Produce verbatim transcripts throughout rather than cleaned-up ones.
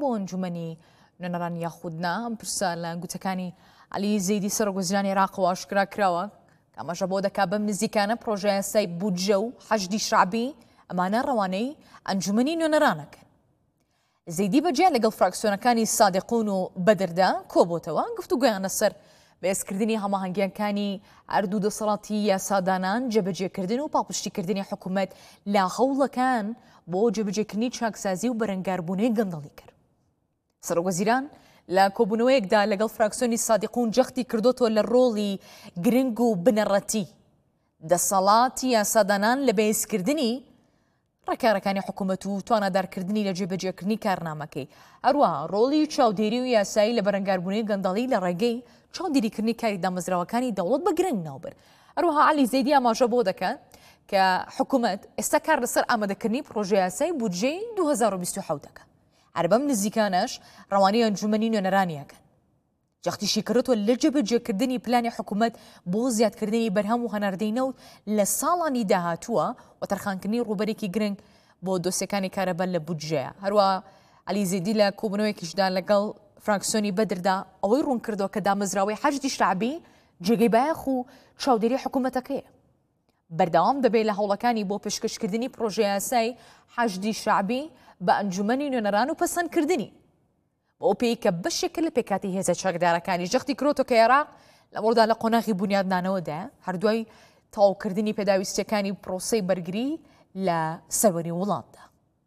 بۆ ئەنجومەنی نوێنەران یاخودنا ئەم پرسە لە گوتەکانی عەلی زەیدی سەرۆکوەزیرانی عێراقەوە ئاشکرا کراوە کە ئەمەشە بۆ دەکا بەم نزیکانە پرۆژە یاسای بودجە و حەشدی شعبی ئەمانە ڕەوانەی ئەنجومەنی نوێنەرانەکەن. زەیدی بەجێ لەگەڵ فراکسیۆنەکانی سادقون و بەدردا کۆبۆتەوە گفتوگۆیانە سەر بەهێزکردنی هەماهەنگیەکانی هەردوو دەسەڵاتی یاسادانان جێبەجێکردن و پاڵپشتیکردنی حکوومەت لە هەوڵەکان بۆ جێبەجێکردنی چاکسازی و بەرەنگاربوونەی گەندەڵی کرد. سەرۆکوەزیران لە کۆبوونەوەیەکدا لەگەڵ فراکسیۆنی سادقون جەختی کردوتەوە لە ڕۆڵی گرنگ و بنەڕەتی دەسەڵاتی یاسادانان لە بەهێزکردنی ڕێکارەکانی حکوومەت و توانەدارکردنی لە جێبەجێکردنی کارنامەکەی، هەروەها ڕۆڵی چاودێری و یاسایی لە بەرەنگاربوونەی گەندەڵی لە ڕێگەی چاودێریکردنی کاری دامەزراوەکانی دەوڵەت بە گرنگ ناوبەر. هەروەها عەلی زەیدی ئاماژە بۆ دەکات کە حکوومەت ئێستا کار لەسەر ئامادەکردنی پرۆژە یاسای بودجەی دوو هەزار و بیست و حەوت دەکات. هەر بەم نزیکانەش ڕەوانەی ئەنجومەنی نوێنەرانیەکەن. جەختیشی کردوتەوە لە جێبەجێکردنی پلانی حکوومەت بۆ زیادکردنی بەرهەم و هەناردەینە و لە ساڵانی داهاتووە و تەرخانکردنی ڕووبەرێکی گرنگ بۆ دۆسیەکانی کارەبەر لە بودجەیە. هەروە عەلی زەیدی لە کۆبوونەوەیەکیشدا لەگەڵ فراکسیۆنی بەدردا ئەوەی ڕوون کردەوە کە دامەزراوەی حەشدی شعبی جێگەی بایەخ و چاودێری حکوومەتەکەیە. بەردەوام دەبێت لە هەوڵەکانی بۆ پێشکەشکردنی پرۆژە یاسای حەشدی شعبی بە ئەنجومەنی نوێنەران و پەسەندکردنی بۆ پێی کە بەشێکە لە پێکاتی هێزە چاکدارەکانی جەختی کرۆتۆ کە عێراق لە مۆردا لە قۆناغی بونیادنانەوەدا هەردوای تەواوکردنی پێداویستیەکانی پرۆسەی بەرگری لە سەروەری وڵاتدا.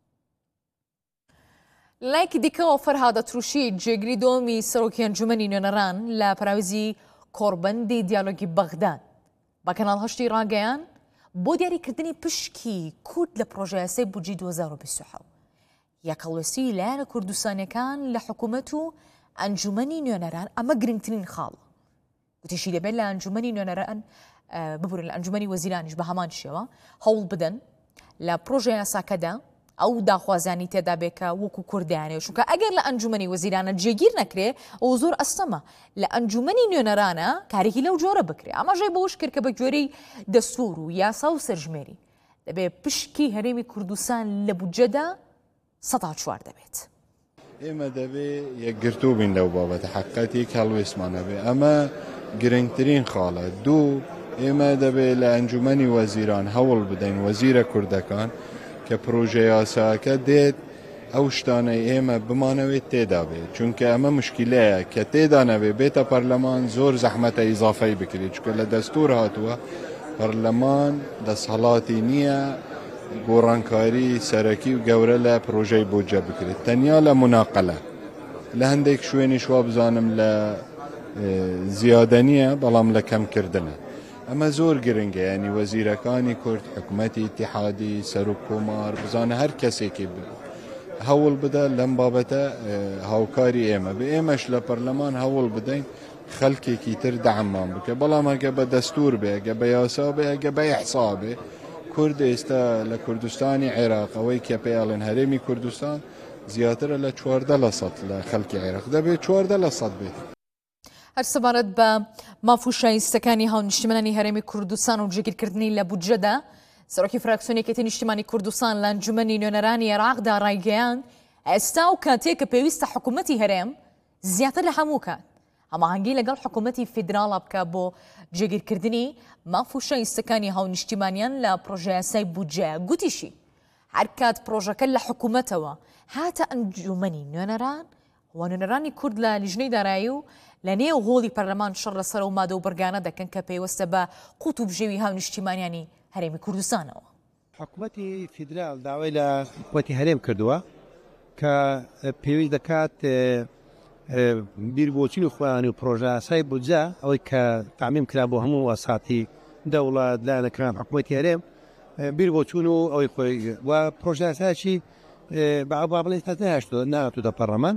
لایکی دیکەەوە فەرهادە تروشی جێگری دۆمی سەرۆکی ئەنجومەنی نوێنەران لە پراویزی کۆڕبەندی دیالۆگی بەغداد بە کەناڵ هەشتی ڕاگەیان بۆ دیاریکردنی پشکی کورد لە پرۆژە یاسای بودجەی دوو هەزار و بیست و حەوت. یەکەڵوێسی لایەنە کوردستانیەکان لە حکوومەت و ئەنجومەنی نوێنەران ئەمە گرنگترین خاڵە. گوتیشی دەبێت لە ئەنجومەنی نوێنەران ببورن لە ئەنجومەنی وەزیرانیش بە هەمان شێوە هەوڵ بدەن لە پرۆژە یاساکەدا ئەو داخوازانی تێدا بێکە وەکو کوردیانێ، چونکە ئەگەر لە ئەنجومەنی وەزیرانە جێگیر نەکرێ ئەو زۆر ئەستەمە لە ئەنجومەنی نوێنەرانە کارێکی لەو جۆرە بکرێ. ئاماژەی بەوەش کرد کە بە گوێرەی دەستوور و یاسا و سەرژمێری دەبێت پشکی هەرێمی کوردستان لە بودجەدا سەد و چوار دەبێت. ئێمە دەبێ یەکگرتوو بین لەو بابەتە حقیقەتی هەڵوێستمانە بێ. ئەمە گرنگترین خاڵە. دوو، ئێمە دەبێت لە ئەنجومەنی وەزیران هەوڵ بدەین وەزیرە کوردەکان کە پرۆژە یاساکە دێت ئەو شتانەی ئێمە بمانەوێت تێدا بێت، چونکە ئەمە مشکلەیە کە تێدا نەبێت بێتە پەرلەمان زۆر زەحمەتە ئیزافەی بکرێت، چونکە لە دەستوور هاتووە پەرلەمان دەسەڵاتی نییە گۆڕانکاری سەرەکی و گەورە لە پرۆژەی بودجە بکرێت، تەنیا لە مناقەلە. لە هەندێک شوێنی شوا بزانم لە زیادە نییە بەڵام لە کەمکردنە. ئەمە زۆر گرنگە، ینی وەزیرەکانی کورد حکوومەتی ئیتیحادی سەرۆک کۆمار بزانە هەر کەسێکی هەوڵ بدە لەم بابەتە هاوکاری ئێمە بە ئێمەش لە پەرلەمان هەوڵ بدەین خەڵکێکی تر دەعممان بکە. بەڵام ئەگە بە دەستوور بێ، ئەگە بە یاسا بێ، ئەگە بە ئیحسا بێ، کورد ئێستا لە کوردستانی عێراق ئەوەی کە پێیاڵێن هەرێمی کوردستان زیاترە لە چواردە لە سەد لە خەڵکی عێراق، دەبێت چواردە لە سەد بێت. هەر سەبارەت بە مافوشایستەکانی هاونیشتیمانانی هەرێمی کوردستان و جێگیرکردنی لە بودجەدا سەرۆکی فراکسیۆنێکی نیشتیمانی کوردستان لە ئەنجومەنی نوێنەرانی عێراقدا ڕایگەیاند ئێستا و کاتێک کە پێویستە حکوومەتی هەرێم زیاتر لە هەموو کات هەماهەنگی لەگەڵ حکوومەتی فیدراڵە بکە بۆ جێگیرکردنی مافوشایستەکانی هاونیشتیمانیان لە پرۆژە یاسای بودجە. گوتیشی هەر کات پرۆژەکە لە حکوومەتەوە هاتە ئەنجومەنی نوێنەران و نوێنەرانی کورد لە لیژنەی دارایی و لە نێو هۆڵی پەرلەمان شەڕ لەسەر و مادە و بەرگانە دەکەن کە پێوەستە بە قوت و بژێوی هاونیشتیمانیانی هەرێمی کوردستانەوە. حکوومەتی فیدرال داوای لە حکوومەتی هەرێم کردووە کە پێویست دەکات بیربۆچین و خوێنانی و پرۆژە یاسای بودجە ئەوەی کە تامیم کرا بۆ هەموو وەساتی دەوڵەت لایەنەکان حکوومەتی هەرێم بیربۆچوون و ئەوەی خۆی و پرۆژە یاسایەکی بە ئەو بڵێ تا نەهێشتووە نهاتووەتە پەرلەمان.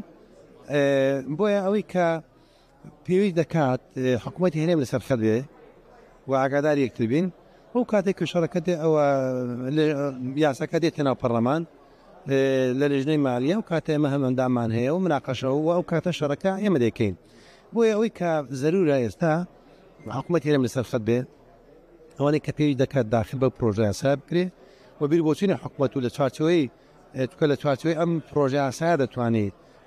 بۆیە ئەوەی کە پێویست دەکات حکوومەتی هەرێم لەسەر خەت بێ و ئاگاداری یەکتر بین. ئەو کاتێک کە شەڕەکە ئەوە یاساکە دێتە ناو پەرلەمان لە لیژنەی مالیە و کاتە ئێمە هەمەندامان هەیە و مناقەشەوە و ئەو کاتە شەڕەکە ئێمە دەکەین. بۆیە ئەوەی کە زەرورە ئێستا حکوومەتی هەرێم لەسەر خەت بێت ئەوانەی کە پێویست دەکات داخل بە پرۆژە یاسا بکرێت و بیربۆچینی حکوومەت و لە چوارچەوەی لە چوارچەوەی ئەم پرۆژە یاسا دەتوانێت